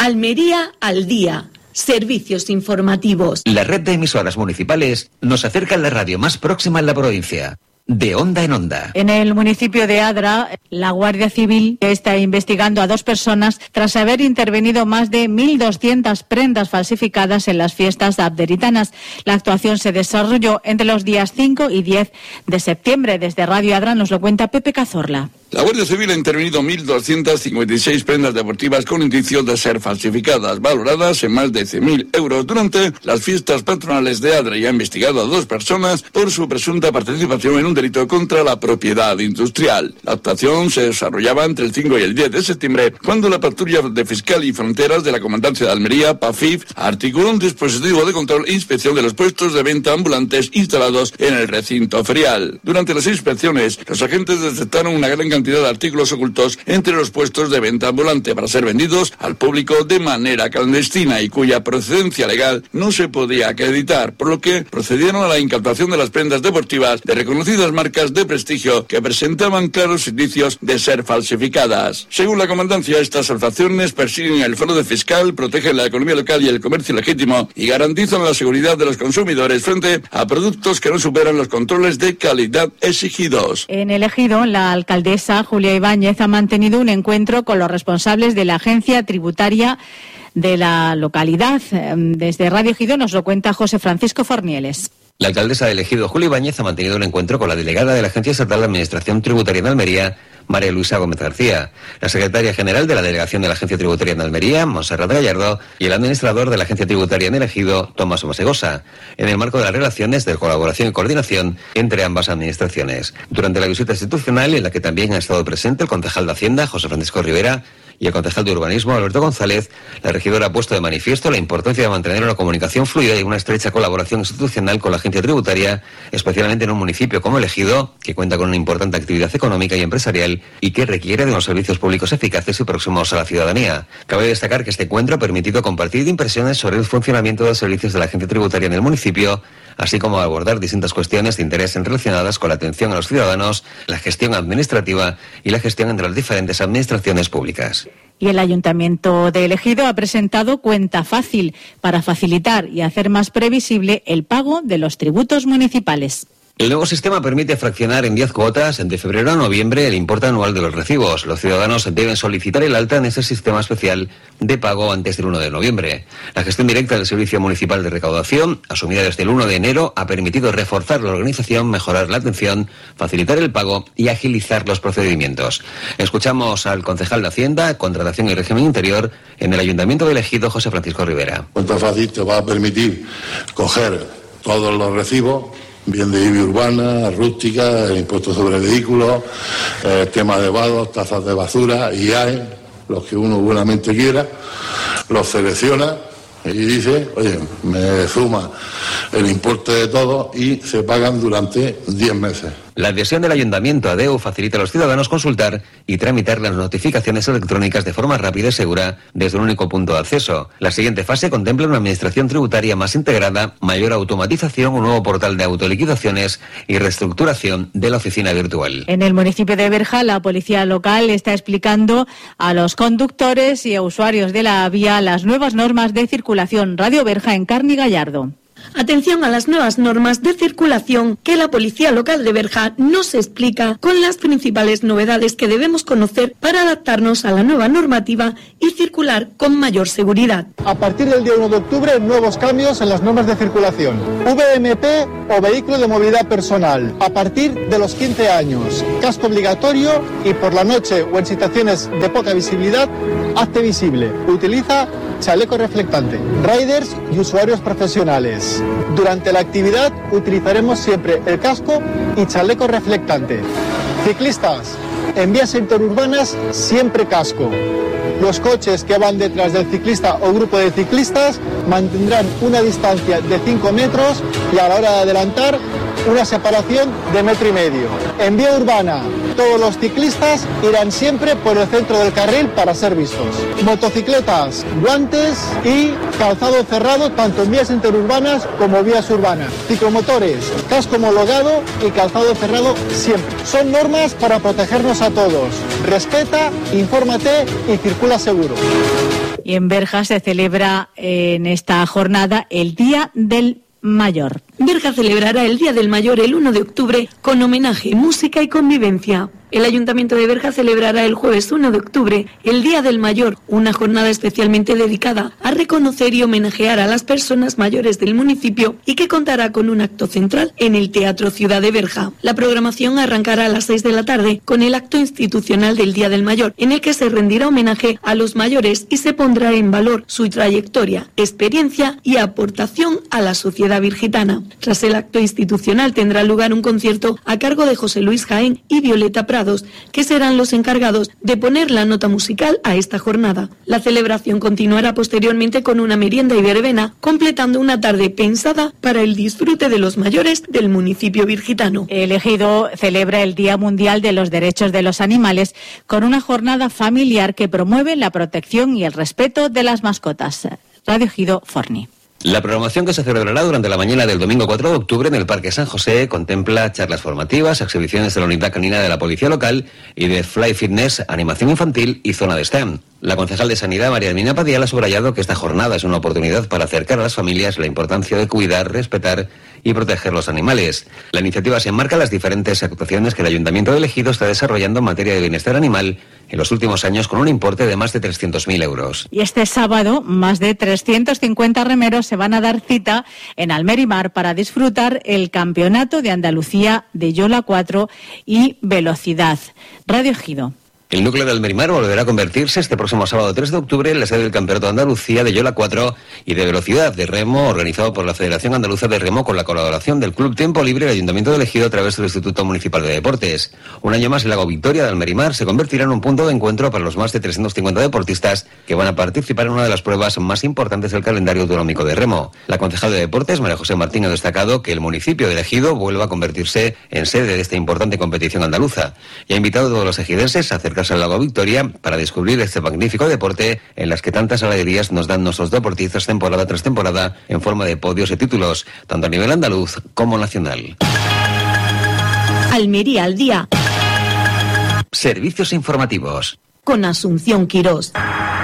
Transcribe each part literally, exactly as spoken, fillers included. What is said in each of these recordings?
Almería al día. Servicios informativos. La red de emisoras municipales nos acerca a la radio más próxima en la provincia. De onda en onda. En el municipio de Adra, la Guardia Civil está investigando a dos personas tras haber intervenido más de mil doscientas prendas falsificadas en las fiestas abderitanas. La actuación se desarrolló entre los días cinco y diez de septiembre. Desde Radio Adra nos lo cuenta Pepe Cazorla. La Guardia Civil ha intervenido mil doscientas cincuenta y seis prendas deportivas con indicios de ser falsificadas, valoradas en más de cien mil euros durante las fiestas patronales de Adra, y ha investigado a dos personas por su presunta participación en un delito contra la propiedad industrial. La actuación se desarrollaba entre el cinco y el diez de septiembre, cuando la patrulla de Fiscal y Fronteras de la Comandancia de Almería, PAFIF, articuló un dispositivo de control e inspección de los puestos de venta ambulantes instalados en el recinto ferial. Durante las inspecciones, los agentes detectaron una gran cantidad de artículos ocultos entre los puestos de venta ambulante para ser vendidos al público de manera clandestina y cuya procedencia legal no se podía acreditar, por lo que procedieron a la incautación de las prendas deportivas de reconocidas marcas de prestigio que presentaban claros indicios de ser falsificadas. Según la Comandancia, estas actuaciones persiguen el fraude fiscal, protegen la economía local y el comercio legítimo y garantizan la seguridad de los consumidores frente a productos que no superan los controles de calidad exigidos. En el Ejido, la alcaldesa Julia Ibáñez ha mantenido un encuentro con los responsables de la agencia tributaria de la localidad. Desde Radio Ejido nos lo cuenta José Francisco Fornieles. La alcaldesa del Ejido, Julia Ibáñez, ha mantenido un encuentro con la delegada de la Agencia Estatal de Administración Tributaria de Almería, María Luisa Gómez García, la secretaria general de la Delegación de la Agencia Tributaria de Almería, Montserrat Gallardo, y el administrador de la Agencia Tributaria en el Ejido, Tomás Masegosa, en el marco de las relaciones de colaboración y coordinación entre ambas administraciones. Durante la visita institucional, en la que también ha estado presente el concejal de Hacienda, José Francisco Rivera, y el concejal de Urbanismo, Alberto González, la regidora ha puesto de manifiesto la importancia de mantener una comunicación fluida y una estrecha colaboración institucional con la agencia tributaria, especialmente en un municipio como el Ejido, que cuenta con una importante actividad económica y empresarial y que requiere de unos servicios públicos eficaces y próximos a la ciudadanía. Cabe destacar que este encuentro ha permitido compartir impresiones sobre el funcionamiento de los servicios de la agencia tributaria en el municipio, así como abordar distintas cuestiones de interés relacionadas con la atención a los ciudadanos, la gestión administrativa y la gestión entre las diferentes administraciones públicas. Y el Ayuntamiento de El Ejido ha presentado Cuenta Fácil para facilitar y hacer más previsible el pago de los tributos municipales. El nuevo sistema permite fraccionar en diez cuotas de febrero a noviembre el importe anual de los recibos. Los ciudadanos deben solicitar el alta en este sistema especial de pago antes del uno de noviembre. La gestión directa del Servicio Municipal de Recaudación, asumida desde el uno de enero, ha permitido reforzar la organización, mejorar la atención, facilitar el pago y agilizar los procedimientos. Escuchamos al concejal de Hacienda, Contratación y Régimen Interior en el Ayuntamiento de El Ejido, José Francisco Rivera. Cuenta Fácil te va a permitir coger todos los recibos, bien de I B I urbana, rústica, el impuesto sobre vehículos, eh, tema de vados, tazas de basura, I A E, los que uno buenamente quiera, los selecciona y dice, oye, me suma el importe de todo y se pagan durante diez meses. La adhesión del Ayuntamiento a D E U facilita a los ciudadanos consultar y tramitar las notificaciones electrónicas de forma rápida y segura desde un único punto de acceso. La siguiente fase contempla una administración tributaria más integrada, mayor automatización, un nuevo portal de autoliquidaciones y reestructuración de la oficina virtual. En el municipio de Berja, la policía local está explicando a los conductores y a usuarios de la vía las nuevas normas de circulación. Radio Berja en Carni Gallardo. Atención a las nuevas normas de circulación que la Policía Local de Berja nos explica con las principales novedades que debemos conocer para adaptarnos a la nueva normativa y circular con mayor seguridad. A partir del día uno de octubre, nuevos cambios en las normas de circulación. V M P o vehículo de movilidad personal. A partir de los quince años. Casco obligatorio y por la noche o en situaciones de poca visibilidad, hazte visible. Utiliza chaleco reflectante. Riders y usuarios profesionales. Durante la actividad utilizaremos siempre el casco y chaleco reflectante. Ciclistas, en vías interurbanas siempre casco. Los coches que van detrás del ciclista o grupo de ciclistas mantendrán una distancia de cinco metros y a la hora de adelantar una separación de metro y medio. En vía urbana, todos los ciclistas irán siempre por el centro del carril para ser vistos. Motocicletas, guantes y calzado cerrado tanto en vías interurbanas como vías urbanas. Ciclomotores, casco homologado y calzado cerrado siempre. Son normas para protegernos a todos. Respeta, infórmate y circula seguro. Y en Berja se celebra en esta jornada el Día del Mayor. Berja celebrará el Día del Mayor el uno de octubre con homenaje, música y convivencia. El Ayuntamiento de Berja celebrará el jueves uno de octubre el Día del Mayor, una jornada especialmente dedicada a reconocer y homenajear a las personas mayores del municipio y que contará con un acto central en el Teatro Ciudad de Berja. La programación arrancará a las seis de la tarde con el acto institucional del Día del Mayor, en el que se rendirá homenaje a los mayores y se pondrá en valor su trayectoria, experiencia y aportación a la sociedad virgitana. Tras el acto institucional tendrá lugar un concierto a cargo de José Luis Jaén y Violeta Prado, que serán los encargados de poner la nota musical a esta jornada. La celebración continuará posteriormente con una merienda y verbena, completando una tarde pensada para el disfrute de los mayores del municipio virgitano. El Ejido celebra el Día Mundial de los Derechos de los Animales con una jornada familiar que promueve la protección y el respeto de las mascotas. Radio Ejido, Forni. La programación que se celebrará durante la mañana del domingo cuatro de octubre en el Parque San José contempla charlas formativas, exhibiciones de la unidad canina de la Policía Local y de Fly Fitness, animación infantil y zona de STEM. La concejal de Sanidad, María Hermina Padial, ha subrayado que esta jornada es una oportunidad para acercar a las familias la importancia de cuidar, respetar y proteger los animales. La iniciativa se enmarca en las diferentes actuaciones que el Ayuntamiento de Ejido está desarrollando en materia de bienestar animal en los últimos años con un importe de más de trescientos mil euros. Y este sábado, más de trescientos cincuenta remeros se van a dar cita en Almerimar para disfrutar el Campeonato de Andalucía de Yola cuatro y Velocidad. Radio Ejido. El núcleo de Almerimar volverá a convertirse este próximo sábado tres de octubre en la sede del Campeonato de Andalucía de Yola cuatro y de Velocidad de Remo, organizado por la Federación Andaluza de Remo con la colaboración del Club Tiempo Libre y el Ayuntamiento de Ejido a través del Instituto Municipal de Deportes. Un año más el Lago Victoria de Almerimar se convertirá en un punto de encuentro para los más de trescientos cincuenta deportistas que van a participar en una de las pruebas más importantes del calendario autonómico de remo. La concejal de Deportes, María José Martín, ha destacado que el municipio de Ejido vuelva a convertirse en sede de esta importante competición andaluza y ha invitado a todos los ejidenses a acercarse al Lago Victoria para descubrir este magnífico deporte en las que tantas alegrías nos dan nuestros deportistas temporada tras temporada en forma de podios y títulos, tanto a nivel andaluz como nacional. Almería al día. Servicios informativos. Con Asunción Quirós.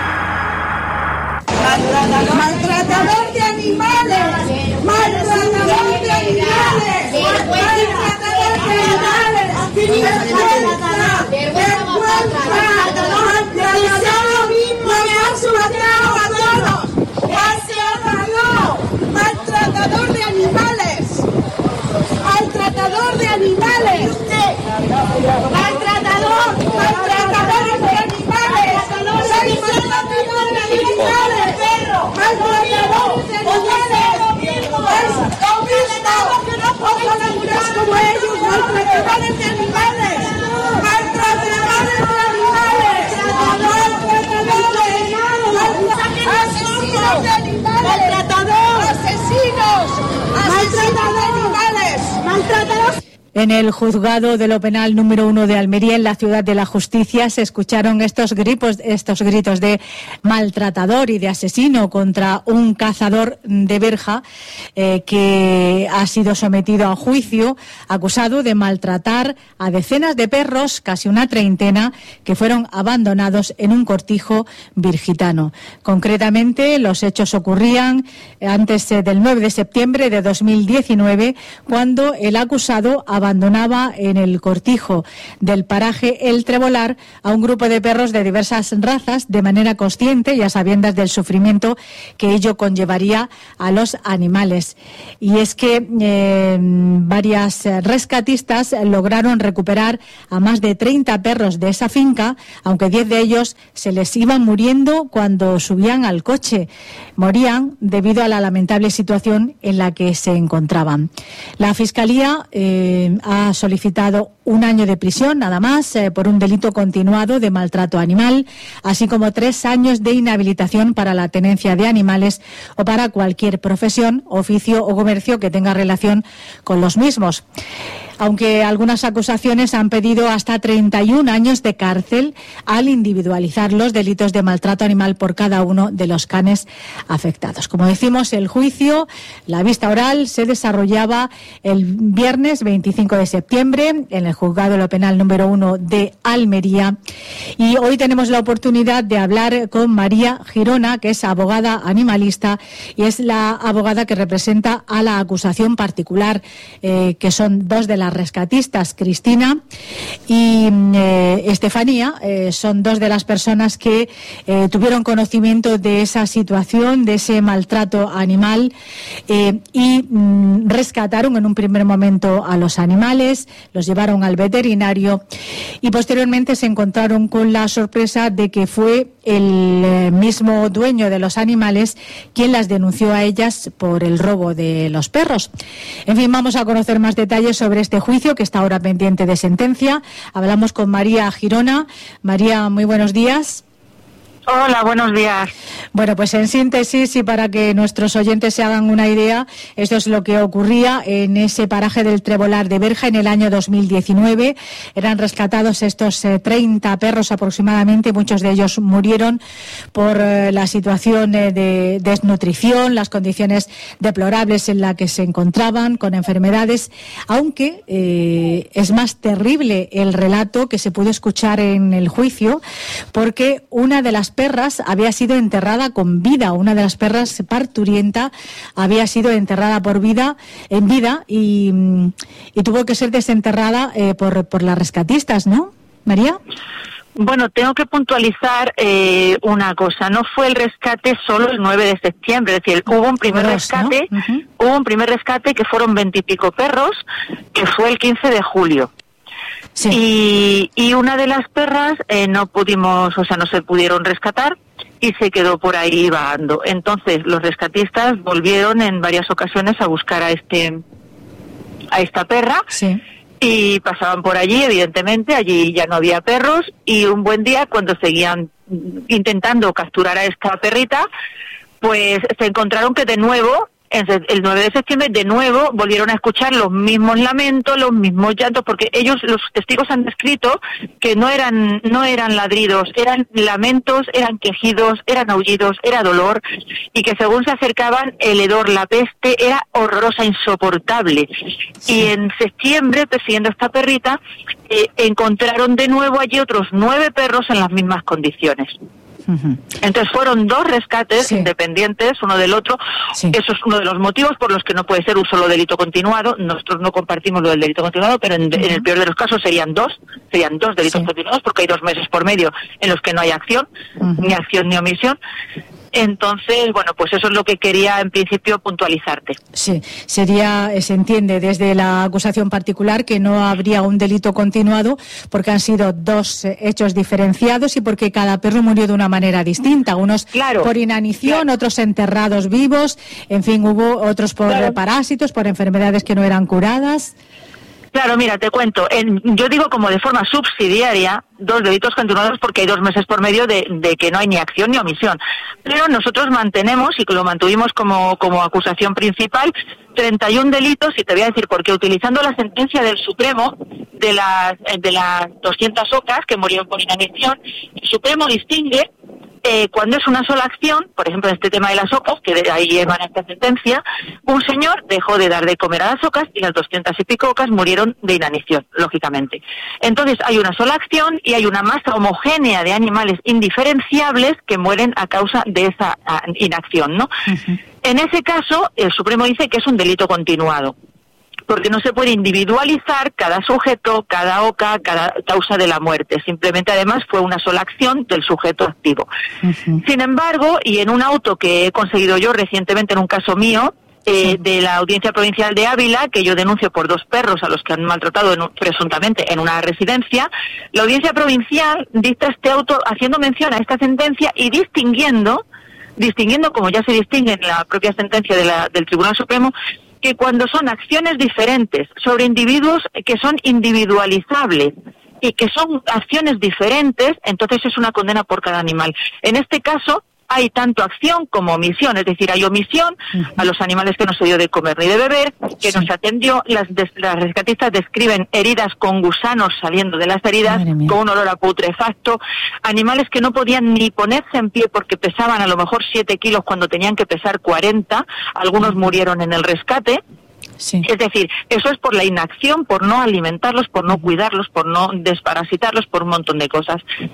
Maltratador de animales. Maltratador de animales. Maltratador de animales. Maltratador de animales. Maltratador de animales. Maltratador. Maltratador de animales. Soy maltratador de animales. Maltratador de animales. Que no pongan laburar como ellos. Maltratadores de animales. Maltratadores de animales. Maltratadores de animales. Asesinos de animales. Maltratadores. Asesinos. Asesinos de animales. Maltratadores. En el juzgado de lo penal número uno de Almería, en la ciudad de la justicia, se escucharon estos gritos, estos gritos de maltratador y de asesino contra un cazador de Berja eh, que ha sido sometido a juicio, acusado de maltratar a decenas de perros, casi una treintena, que fueron abandonados en un cortijo virgitano. Concretamente, los hechos ocurrían antes del nueve de septiembre de dos mil diecinueve, cuando el acusado abandonaba en el cortijo del paraje El Trebolar a un grupo de perros de diversas razas de manera consciente y a sabiendas del sufrimiento que ello conllevaría a los animales. Y es que eh, varias rescatistas lograron recuperar a más de treinta perros de esa finca, aunque diez de ellos se les iban muriendo cuando subían al coche. Morían debido a la lamentable situación en la que se encontraban. La Fiscalía eh, ha solicitado un año de prisión, nada más, eh, por un delito continuado de maltrato animal, así como tres años de inhabilitación para la tenencia de animales o para cualquier profesión, oficio o comercio que tenga relación con los mismos. Aunque algunas acusaciones han pedido hasta treinta y un años de cárcel al individualizar los delitos de maltrato animal por cada uno de los canes afectados. Como decimos, el juicio, la vista oral, se desarrollaba el viernes veinticinco de septiembre en el Juzgado de lo Penal número uno de Almería. Y hoy tenemos la oportunidad de hablar con María Girona, que es abogada animalista y es la abogada que representa a la acusación particular, eh, que son dos de las rescatistas, Cristina y eh, Estefanía. Eh, son dos de las personas que eh, tuvieron conocimiento de esa situación, de ese maltrato animal, eh, y mm, rescataron en un primer momento a los animales, los llevaron al veterinario y posteriormente se encontraron con la sorpresa de que fue el eh, mismo dueño de los animales quien las denunció a ellas por el robo de los perros. En fin, vamos a conocer más detalles sobre este juicio que está ahora pendiente de sentencia. Hablamos con María Girona. María, muy buenos días. Hola, buenos días. Bueno, pues en síntesis y para que nuestros oyentes se hagan una idea, esto es lo que ocurría en ese paraje del Trebolar de Berja en el año dos mil diecinueve. Eran rescatados estos eh, treinta perros aproximadamente, muchos de ellos murieron por eh, la situación eh, de desnutrición, las condiciones deplorables en las que se encontraban, con enfermedades, aunque eh, es más terrible el relato que se pudo escuchar en el juicio, porque una de las perras había sido enterrada con vida, una de las perras parturienta había sido enterrada por vida, en vida y, y tuvo que ser desenterrada eh, por, por las rescatistas, ¿no, María? Bueno, tengo que puntualizar eh, una cosa. No fue el rescate solo el nueve de septiembre, es decir, hubo un primer Dos, rescate, ¿no? Uh-huh. hubo un primer rescate que fueron veintipico perros, que fue el quince de julio. Sí. Y, y una de las perras eh, no pudimos, o sea, no se pudieron rescatar y se quedó por ahí vagando. Entonces, los rescatistas volvieron en varias ocasiones a buscar a este, a esta perra. Sí. Y pasaban por allí, evidentemente, allí ya no había perros, y un buen día, cuando seguían intentando capturar a esta perrita, pues se encontraron que de nuevo, el nueve de septiembre, de nuevo volvieron a escuchar los mismos lamentos, los mismos llantos, porque ellos, los testigos, han descrito que no eran no eran ladridos, eran lamentos, eran quejidos, eran aullidos, era dolor, y que según se acercaban, el hedor, la peste, era horrorosa, insoportable. Sí. Y en septiembre, persiguiendo a esta perrita, eh, encontraron de nuevo allí otros nueve perros en las mismas condiciones. Entonces fueron dos rescates sí. independientes uno del otro. Sí. Eso es uno de los motivos por los que no puede ser un solo delito continuado. Nosotros no compartimos lo del delito continuado, pero en, uh-huh. en el peor de los casos serían dos, serían dos delitos sí. continuados, porque hay dos meses por medio en los que no hay acción, uh-huh. ni acción ni omisión. Entonces, bueno, pues eso es lo que quería en principio puntualizarte. Sí, sería, se entiende desde la acusación particular que no habría un delito continuado porque han sido dos hechos diferenciados y porque cada perro murió de una manera distinta, unos claro, por inanición, claro. otros enterrados vivos, en fin, hubo otros por claro. parásitos, por enfermedades que no eran curadas. Claro, mira, te cuento. En, yo digo como de forma subsidiaria dos delitos continuados porque hay dos meses por medio de, de que no hay ni acción ni omisión. Pero nosotros mantenemos, y que lo mantuvimos como, como acusación principal, treinta y un delitos, y te voy a decir por qué. Utilizando la sentencia del Supremo de las, de las doscientas ocas que murieron por inanición, el Supremo distingue Eh, cuando es una sola acción, por ejemplo en este tema de las ocas, que de ahí emana esta sentencia, un señor dejó de dar de comer a las ocas y las doscientas y pico ocas murieron de inanición, lógicamente. Entonces hay una sola acción y hay una masa homogénea de animales indiferenciables que mueren a causa de esa a, inacción, ¿no? Uh-huh. En ese caso, el Supremo dice que es un delito continuado, porque no se puede individualizar cada sujeto, cada oca, cada causa de la muerte. Simplemente, además, fue una sola acción del sujeto activo. Uh-huh. Sin embargo, y en un auto que he conseguido yo recientemente en un caso mío, eh, sí. de la Audiencia Provincial de Ávila, que yo denuncio por dos perros a los que han maltratado en un, presuntamente en una residencia, la Audiencia Provincial dicta este auto haciendo mención a esta sentencia y distinguiendo, distinguiendo como ya se distingue en la propia sentencia de la, del Tribunal Supremo, que cuando son acciones diferentes sobre individuos que son individualizables y que son acciones diferentes, entonces es una condena por cada animal. En este caso hay tanto acción como omisión, es decir, hay omisión uh-huh. a los animales que no se dio de comer ni de beber, que sí. no se atendió, las, des, las rescatistas describen heridas con gusanos saliendo de las heridas, con un olor a putrefacto, animales que no podían ni ponerse en pie porque pesaban a lo mejor siete kilos cuando tenían que pesar cuarenta, algunos uh-huh. murieron en el rescate. Sí. Es decir, eso es por la inacción, por no alimentarlos, por no cuidarlos, por no desparasitarlos, por un montón de cosas.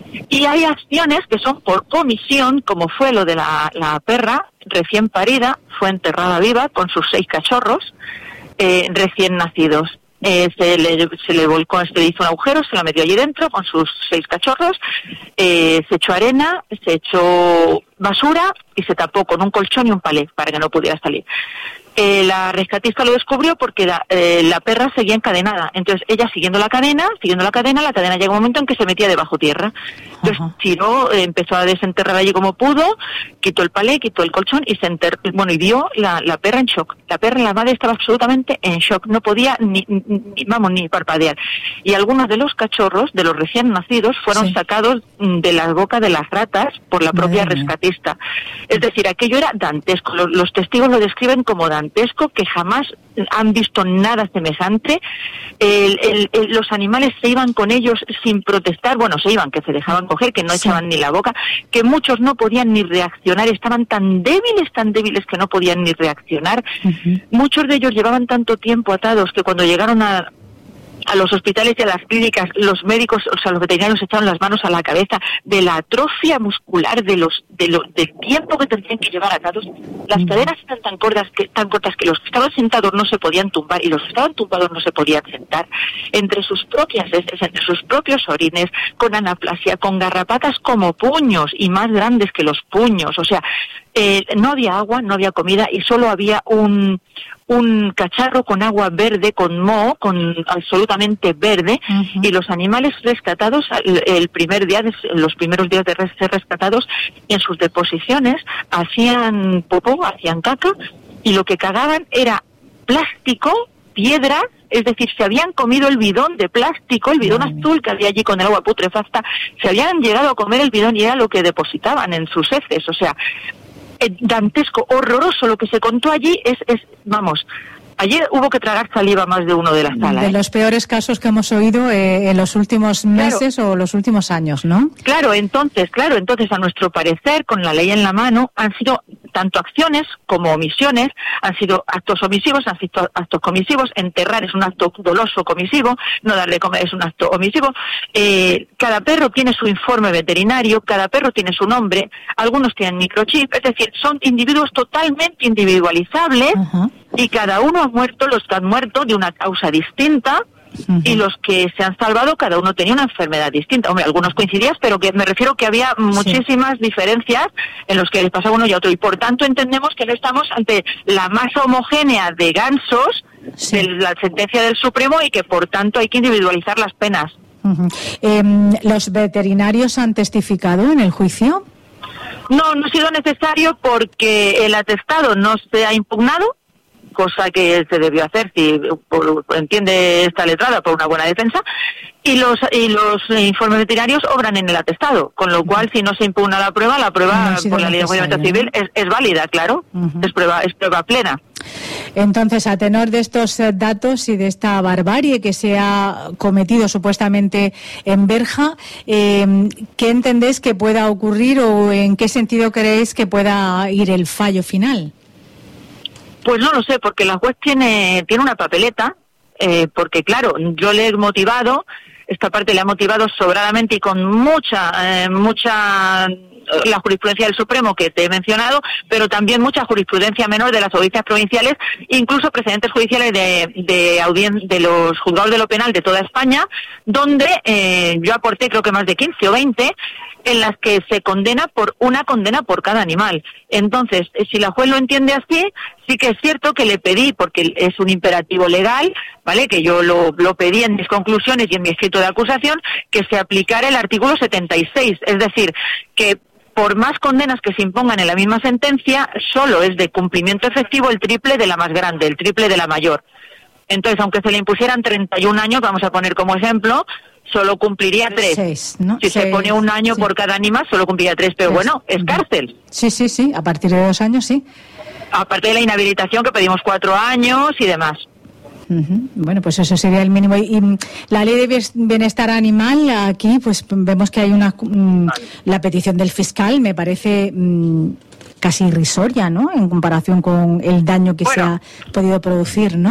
Y hay acciones que son por comisión, como fue lo de la, la perra recién parida, fue enterrada viva con sus seis cachorros eh, recién nacidos. Eh, se, le, se le volcó, se le hizo un agujero, se la metió allí dentro con sus seis cachorros, eh, se echó arena, se echó basura y se tapó con un colchón y un palé para que no pudiera salir. Eh, la rescatista lo descubrió porque la, eh, la perra seguía encadenada. Entonces ella siguiendo la cadena, siguiendo la cadena, la cadena llega un momento en que se metía debajo tierra. Entonces uh-huh. tiró, eh, empezó a desenterrar allí como pudo, quitó el palé, quitó el colchón y se enterró, bueno, y dio la, la perra en shock. La perra, la madre estaba absolutamente en shock, no podía ni, ni vamos, ni parpadear. Y algunos de los cachorros, de los recién nacidos, fueron sí. sacados de la boca de las ratas por la propia Madre rescatista. Mía. Es decir, aquello era dantesco. Los, los testigos lo describen como dantesco. Que jamás han visto nada semejante. El, el, el, los animales se iban con ellos sin protestar, bueno, se iban, que se dejaban coger, que no sí. echaban ni la boca, que muchos no podían ni reaccionar, estaban tan débiles, tan débiles que no podían ni reaccionar. Uh-huh. Muchos de ellos llevaban tanto tiempo atados que cuando llegaron a a los hospitales y a las clínicas, los médicos, o sea, los veterinarios echaron las manos a la cabeza de la atrofia muscular, de los, de lo, del tiempo que tendrían que llevar atados. Las cadenas están tan cortas que, tan cortas que los que estaban sentados no se podían tumbar y los que estaban tumbados no se podían sentar. Entre sus propias heces, entre sus propios orines, con anaplasia, con garrapatas como puños y más grandes que los puños. O sea, eh, no había agua, no había comida y solo había un un cacharro con agua verde, con moho, con absolutamente verde, uh-huh. y los animales rescatados, el, el primer día, de, los primeros días de ser rescatados, en sus deposiciones, hacían popó, hacían caca, y lo que cagaban era plástico, piedras, es decir, se habían comido el bidón de plástico, el bidón Ay. azul que había allí con el agua putrefacta, se habían llegado a comer el bidón y era lo que depositaban en sus heces, o sea, dantesco, horroroso. Lo que se contó allí es, es vamos, ayer hubo que tragar saliva más de uno de la sala. De ¿eh? los peores casos que hemos oído eh, en los últimos meses claro. o los últimos años, ¿no? Claro, entonces, claro, entonces a nuestro parecer, con la ley en la mano, han sido tanto acciones como omisiones, han sido actos omisivos, han sido actos comisivos. Enterrar es un acto doloso comisivo, no darle comer es un acto omisivo. Eh, cada perro tiene su informe veterinario, cada perro tiene su nombre, algunos tienen microchip, es decir, son individuos totalmente individualizables. Uh-huh. Y cada uno ha muerto, los que han muerto de una causa distinta, uh-huh. y los que se han salvado, cada uno tenía una enfermedad distinta. Hombre, algunos coincidían, pero que me refiero que había muchísimas sí. diferencias en los que les pasaba uno y otro. Y por tanto entendemos que no estamos ante la masa homogénea de gansos sí. de la sentencia del Supremo y que por tanto hay que individualizar las penas. Uh-huh. Eh, ¿Los veterinarios han testificado en el juicio? No, no ha sido necesario porque el atestado no se ha impugnado, cosa que se debió hacer, si por, entiende esta letrada, por una buena defensa, y los y los informes veterinarios obran en el atestado, con lo cual si no se impugna la prueba, la prueba no por la ley de enjuiciamiento civil es, es válida, claro, uh-huh. es prueba es prueba plena. Entonces, a tenor de estos datos y de esta barbarie que se ha cometido supuestamente en Berja, eh, ¿qué entendéis que pueda ocurrir o en qué sentido creéis que pueda ir el fallo final? Pues no lo sé, porque la juez tiene tiene una papeleta, eh, porque claro, yo le he motivado, esta parte le ha motivado sobradamente y con mucha, eh, mucha, la jurisprudencia del Supremo que te he mencionado, pero también mucha jurisprudencia menor de las audiencias provinciales, incluso precedentes judiciales de de, audien- de los juzgados de lo penal de toda España, donde eh, yo aporté creo que más de quince o veinte, en las que se condena por una condena por cada animal. Entonces, si la juez lo entiende así, sí que es cierto que le pedí, porque es un imperativo legal, ¿vale?, que yo lo, lo pedí en mis conclusiones y en mi escrito de acusación, que se aplicara el artículo setenta y seis, es decir, que por más condenas que se impongan en la misma sentencia, solo es de cumplimiento efectivo el triple de la más grande, el triple de la mayor. Entonces, aunque se le impusieran treinta y un años, vamos a poner como ejemplo, solo cumpliría tres. Seis, ¿no? Si Seis, se pone un año sí. por cada animal, solo cumpliría tres, pero tres. Bueno, es cárcel. Sí, sí, sí, a partir de dos años, sí. Aparte de la inhabilitación, que pedimos cuatro años y demás. Uh-huh. Bueno, pues eso sería el mínimo. Y, y la ley de bienestar animal, aquí pues vemos que hay una... Um, la petición del fiscal me parece... Um, casi irrisoria, ¿no?, en comparación con el daño que bueno, se ha podido producir, ¿no?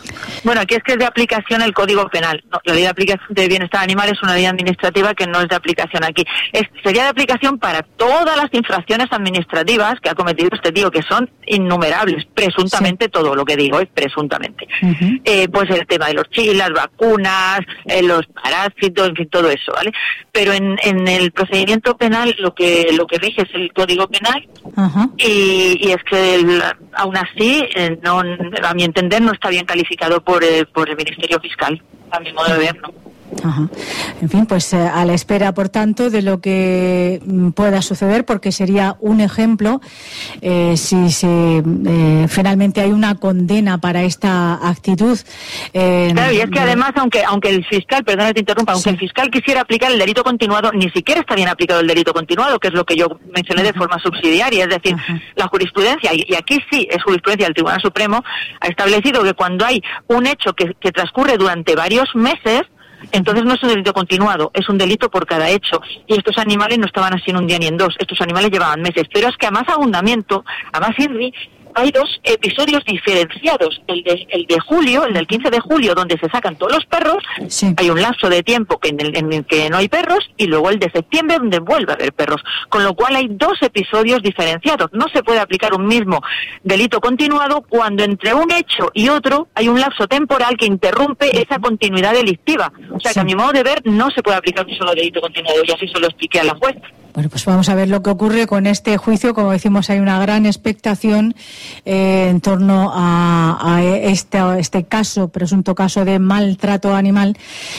Bueno, aquí es que es de aplicación el Código Penal. No, la ley de aplicación de bienestar animal es una ley administrativa que no es de aplicación aquí. Es, sería de aplicación para todas las infracciones administrativas que ha cometido este tío, que son innumerables, presuntamente, sí. Todo lo que digo es presuntamente. Uh-huh. Eh, pues el tema de los chiles, las vacunas, eh, los parásitos, en fin, todo eso, ¿vale? Pero en, en el procedimiento penal lo que lo que rige es el Código Penal. Uh-huh. y, y es que el, aún así, eh, no, a mi entender, no está bien calificado por, eh, por el Ministerio Fiscal, a mi modo de ver, ¿no? Ajá. En fin, pues eh, a la espera, por tanto, de lo que mm, pueda suceder, porque sería un ejemplo eh, si se, eh, finalmente hay una condena para esta actitud. Eh, claro, y es que además, aunque aunque el fiscal, perdona que te interrumpa, aunque sí. el fiscal quisiera aplicar el delito continuado, ni siquiera está bien aplicado el delito continuado, que es lo que yo mencioné de forma subsidiaria, es decir, Ajá. la jurisprudencia, y, y aquí sí es jurisprudencia del Tribunal Supremo, ha establecido que cuando hay un hecho que, que transcurre durante varios meses, entonces no es un delito continuado, es un delito por cada hecho. Y estos animales no estaban así en un día ni en dos, estos animales llevaban meses. Pero es que a más abundamiento, a más Henry, hay dos episodios diferenciados. El de, el de julio, el del quince de julio, donde se sacan todos los perros, sí. hay un lapso de tiempo que en, el, en el que no hay perros, y luego el de septiembre, donde vuelve a haber perros. Con lo cual hay dos episodios diferenciados. No se puede aplicar un mismo delito continuado cuando entre un hecho y otro hay un lapso temporal que interrumpe esa continuidad delictiva. O sea sí. que a mi modo de ver no se puede aplicar un solo delito continuado, y así se lo expliqué a la juez. Bueno, pues vamos a ver lo que ocurre con este juicio. Como decimos, hay una gran expectación eh, en torno a, a este, a este caso, presunto caso de maltrato animal,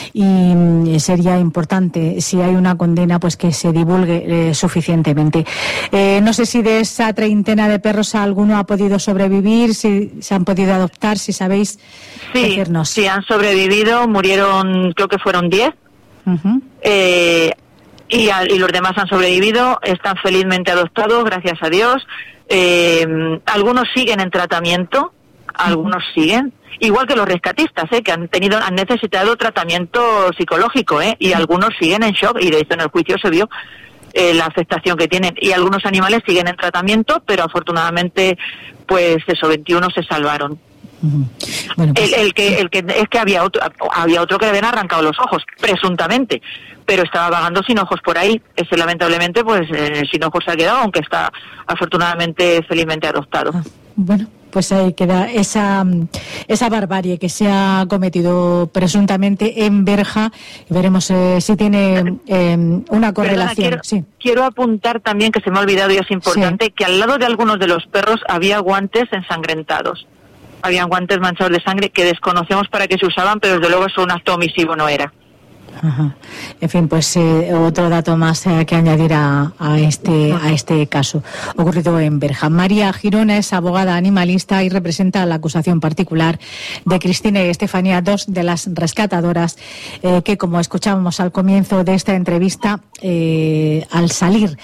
y sería importante, si hay una condena, pues que se divulgue eh, suficientemente. Eh, no sé si de esa treintena de perros alguno ha podido sobrevivir, si se han podido adoptar, si sabéis sí, decirnos. Sí, han sobrevivido, murieron, creo que fueron diez. Uh-huh. Eh, Y, a, y los demás han sobrevivido, están felizmente adoptados, gracias a Dios. Eh, algunos siguen en tratamiento, algunos siguen, igual que los rescatistas, ¿eh? que han tenido, han necesitado tratamiento psicológico, ¿eh? y algunos siguen en shock, y de hecho en el juicio se vio eh, la afectación que tienen. Y algunos animales siguen en tratamiento, pero afortunadamente, pues eso, veintiuno se salvaron. Bueno, pues... el, el que el que es que había otro había otro que le habían arrancado los ojos, presuntamente, pero estaba vagando sin ojos por ahí. Ese lamentablemente pues eh, sin ojos se ha quedado, aunque está afortunadamente felizmente adoptado. Ah, bueno, pues ahí queda esa esa barbarie que se ha cometido presuntamente en Berja, y veremos eh, si tiene eh, una correlación. Perdona, quiero, sí. quiero apuntar también, que se me ha olvidado y es importante, sí. que al lado de algunos de los perros había guantes ensangrentados. Habían guantes manchados de sangre que desconocemos para qué se usaban, pero desde luego eso un acto omisivo no era. Ajá. En fin, pues eh, otro dato más eh, que añadir a, a este a este caso ocurrido en Berja. María Girona es abogada animalista y representa la acusación particular de Cristina y Estefanía, dos de las rescatadoras eh, que, como escuchábamos al comienzo de esta entrevista, eh, al salir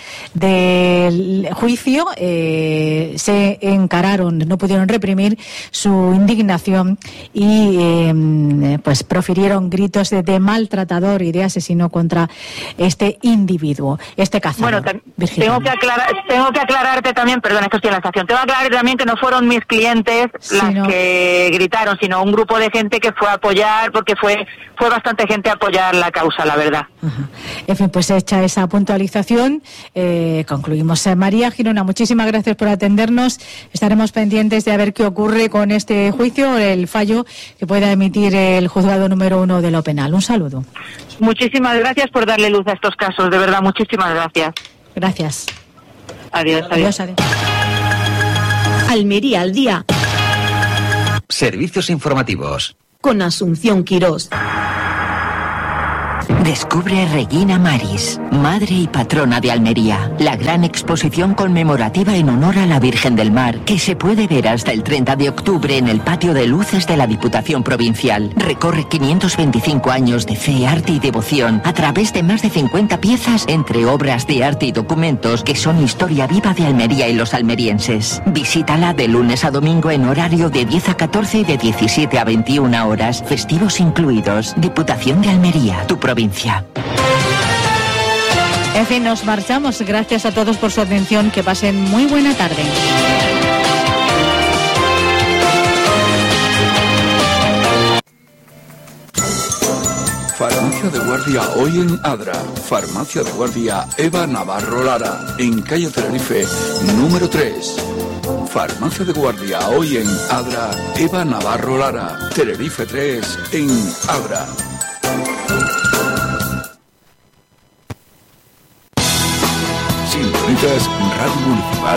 del juicio eh, se encararon, no pudieron reprimir su indignación y eh, pues profirieron gritos de, de maltratador y de asesino contra este individuo, este cazador. Bueno, tengo que aclarar, tengo que aclararte también, perdón, es que estoy en la estación, tengo que aclararte también que no fueron mis clientes sí, las no. que gritaron, sino un grupo de gente que fue a apoyar, porque fue fue bastante gente a apoyar la causa, la verdad. Ajá. En fin, pues hecha esa puntualización, eh, concluimos. Eh, María Girona, muchísimas gracias por atendernos. Estaremos pendientes de a ver qué ocurre con este juicio, el fallo que pueda emitir el juzgado número uno de lo penal. Un saludo. Muchísimas gracias por darle luz a estos casos, de verdad, muchísimas gracias. Gracias. Adiós, adiós. adiós, adiós. Almería al día. Servicios informativos. Con Asunción Quirós. Descubre Regina Maris, madre y patrona de Almería, la gran exposición conmemorativa en honor a la Virgen del Mar, que se puede ver hasta el treinta de octubre en el patio de luces de la Diputación Provincial. Recorre quinientos veinticinco años de fe, arte y devoción a través de más de cincuenta piezas, entre obras de arte y documentos que son historia viva de Almería y los almerienses. Visítala de lunes a domingo en horario de diez a catorce y de diecisiete a veintiuna horas, festivos incluidos. Diputación de Almería, tu provincia. En fin, nos marchamos. Gracias a todos por su atención. Que pasen muy buena tarde. Farmacia de guardia hoy en Adra. Farmacia de guardia Eva Navarro Lara, en calle Tenerife, número tres. Farmacia de guardia hoy en Adra Eva Navarro Lara, Tenerife tres, en Adra. Sintonizas Radio Municipal